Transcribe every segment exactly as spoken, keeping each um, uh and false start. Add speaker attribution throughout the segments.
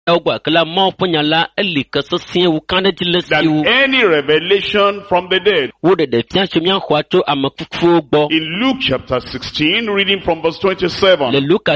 Speaker 1: than any revelation from the dead. In Luke chapter sixteen, reading from verse twenty-seven.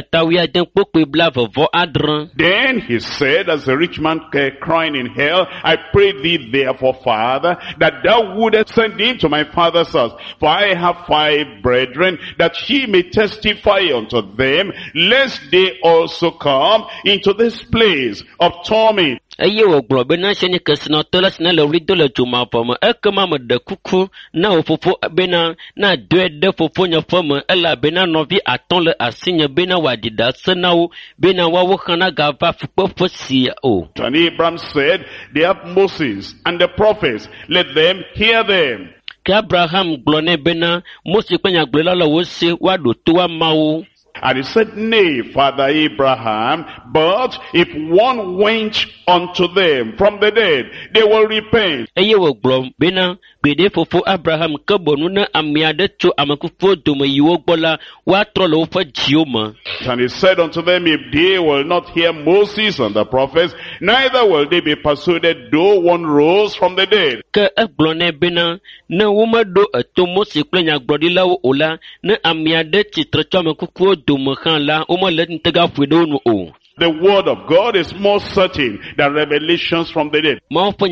Speaker 1: Then he said, as the rich man crying in hell, I pray thee therefore, Father, that thou wouldest send him to my father's house. For I have five brethren, that he may testify unto them, lest they also come into this place of torment.
Speaker 2: Aye wo glo be na sheni kesno tolas na le rido le juma pom ekema me de kuku na ofofo be na na de de fofo nya fom ela be na novi aton le asinya be na wadida senawo be na wawo khana gava fupofo si o.
Speaker 1: And Abraham said, they have Moses and the prophets, let them hear them.
Speaker 2: Abraham glone be na Moses kwanya glo la wo se wa do to wa mawo.
Speaker 1: And he said, nay, Father Abraham, but if one went unto them from the dead, they will repent.
Speaker 2: Bede fofo Abraham kabonu na amiade cho amakufo dome yiwo gbola wa trolo ofa jioma.
Speaker 1: And he said unto them, if they will not hear Moses and the prophets, neither will they be persuaded though one rose from the dead.
Speaker 2: Ke eglone bena na woma do eto Moses klenya gbodila wo ola na amiade chitre cho amakufo dome khan la omo le ntega fwedo no o.
Speaker 1: The word of God is more certain than revelations from the dead.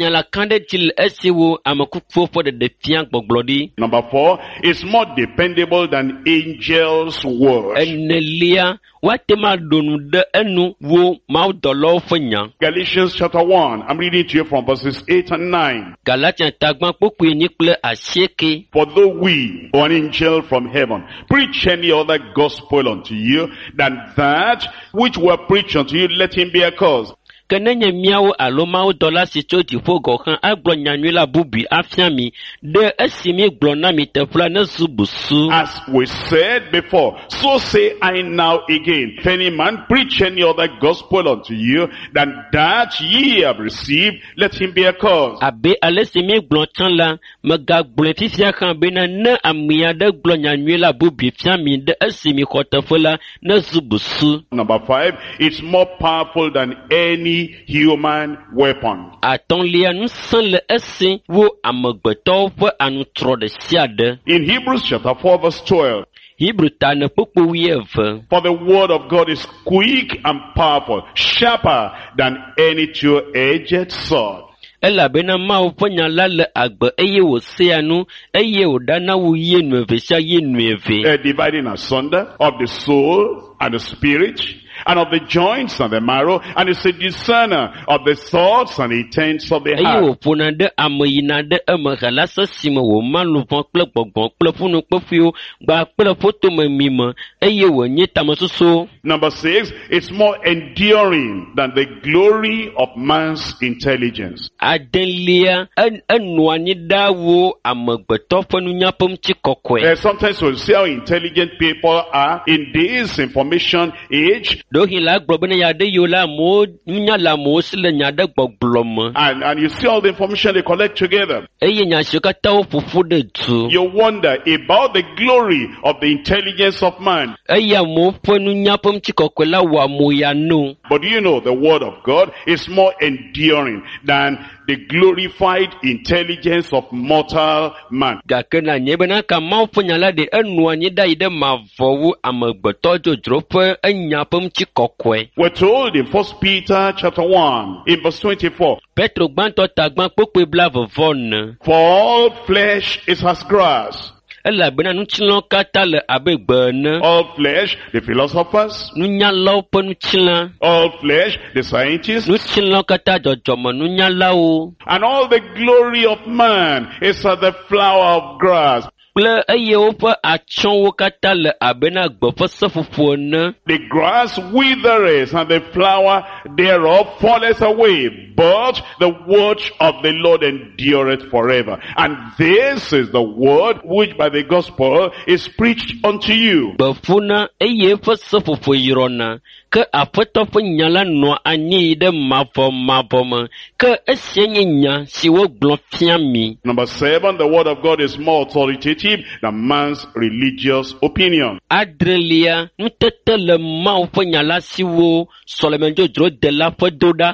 Speaker 1: Number four, it's more dependable than angels' word. Galatians chapter one, I'm reading to you from verses eight and nine. For though we, or an angel from heaven, preach any other gospel unto you than that which were preached unto you, let him be accursed.
Speaker 2: As we said
Speaker 1: before, so say I now again, if any man preach any other gospel unto you than that ye have received, let him be accursed. Number five, it's more powerful than any human weapon.
Speaker 2: In
Speaker 1: Hebrews chapter four verse twelve. For the word of God is quick and powerful, sharper than any two-edged sword.
Speaker 2: Ela bena ma oponya lale agbe eye wo se anu eye o dana wo ye nueve sha ye nueve.
Speaker 1: Dividing asunder of the soul and the spirit, and of the joints and the marrow, and is a discerner of the thoughts and intents of the heart. Number six, it's more enduring than the glory of man's intelligence.
Speaker 2: Uh,
Speaker 1: sometimes we'll see how intelligent people are in this information age. And, and you see all the information they collect together. You wonder about the glory of the intelligence of man. But you know, the word of God is more enduring than the glorified intelligence of mortal man. We're told in First Peter chapter one, in verse twenty-four. For all flesh is as grass. All flesh, the philosophers. All flesh, the scientists. And all the glory of man is as the flower of grass. The grass withereth and the flower thereof falleth away, but the word of the Lord endureth forever. And this is the word which by the gospel is preached unto you.
Speaker 2: ke aƒetɔ ƒe nya la nɔ anyi ɖe mavɔ mavɔ me, ke esia nye nya si wogblɔ fia mi.
Speaker 1: Number seven, the word of God is more authoritative than man's religious opinion.
Speaker 2: Adrelia, nutete le Mawu ƒe nya la siwo sɔleme dzodzro de la ƒe do ɖa.